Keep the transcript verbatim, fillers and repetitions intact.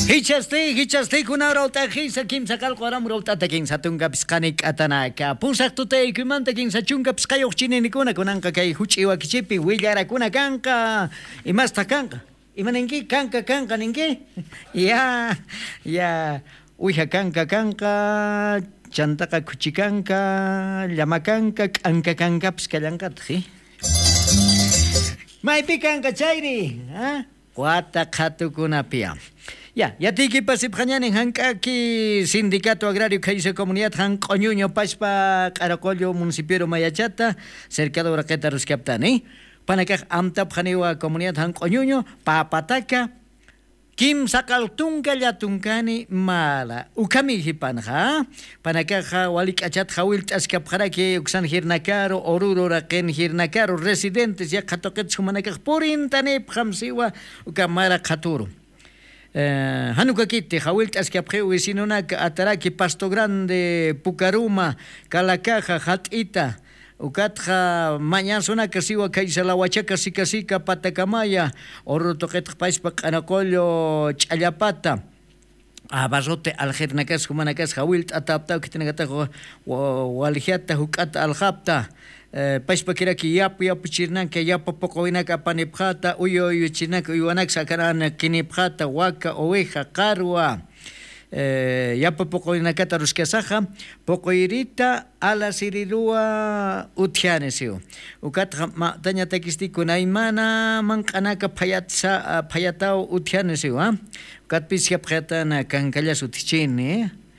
Hichasti, hichasti kuna rauta hisa kim sakal qoram rauta takin satunga pisqani katanaka. Pusak tutay kumanta kin sachunga pisqayo chini nikuna kunanka kay huchiwa kichipi willara kuna kanka. Imasta kanka. Imanengi kanka kanka ningi. Ya, ya. Uya kanka kanka. Chantaka kuchikanka. Llamakanka kanka kanka piskallanka tji. Maypi kanka chayri, ha? Wata khatukuna pia. Ya, yatiki pasipjañani hank'aki Sindicato Agrario Kaysa Comunidad Hanq'oñuño Pashpa Qaracollo Municipio Mayachata Cercado Raqueta Ruscaptani Panakaj Amtap Janiwa Comunidad Hanq'oñuño Papataka Kim Sakaltunga Yatunkani Mala Ukami Hipanja Panakaja Walik Achat Hawil Taskapjaraki Uksan Hirnakaro Oruro Raken Hirnakaro Residentes Ya Katoket Sumanakaj Purintane Phamsiwa Ukamara Katuru Hanuka kiti hawilta askapjeu vecinona ataraki Pasto Grande Pucaruma Calacaja Hatita ukatja mañasuna kasiwa kaisalahuachaca sikasika Patacamaya orotoqetja paispa qanacollo ch'allapata abarrote aljernakas humanakas hawilta atapta kitinagata waligiata hukata aljapta Paispa kiraki yapu yapu chirnanka yapu pocoinaka panipjata uyo uyo chirnanka uyuanak sakarana kinipjata waka oveja carua yapu pocoinakata ruskasaja pocoirita ala sirirua utianesio ukatra ma tanya takistiku naimana mankanaka payatsa payatao utianesio ha ukatpisya pjatana kankalla sutichini